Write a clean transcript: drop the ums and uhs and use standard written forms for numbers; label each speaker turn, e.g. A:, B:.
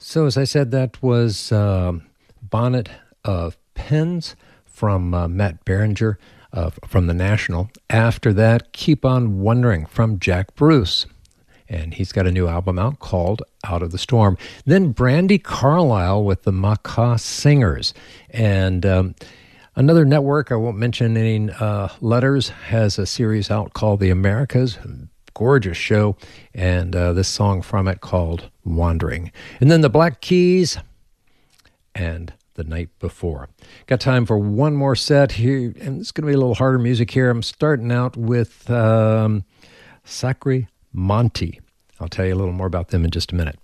A: So, as I said, that was Bonnet of Pens from Matt Berringer from The National. After that, Keep On Wondering from Jack Bruce. And he's got a new album out called Out of the Storm. Then Brandi Carlile with the Macaw Singers. And another network, I won't mention any letters, has a series out called The Americas. Gorgeous show, and this song from it called Wandering. And then the Black Keys and The Night Before. Got time for one more set here, and it's going to be a little harder music here. I'm starting out with Sacri Monte. I'll tell you a little more about them in just a minute.